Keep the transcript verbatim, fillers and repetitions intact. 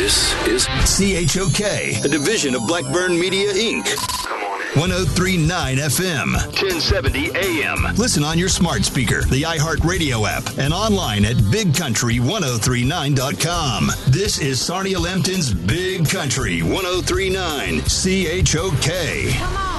This is C H O K, a division of Blackburn Media, Incorporated. one oh three point nine F M, ten seventy A M. Listen on your smart speaker, the iHeartRadio app, and online at big country ten thirty-nine dot com. This is Sarnia Lambton's Big Country ten thirty-nine, C H O K. Come on.